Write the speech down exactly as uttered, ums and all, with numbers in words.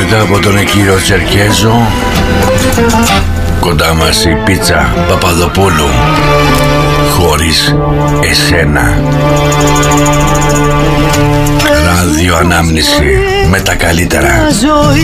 Έπειτα από τον κύριο Τσερκέζο, κοντά μας η πίτσα Παπαδοπούλου, χωρίς εσένα. Ράδιο Ανάμνηση με τα καλύτερα.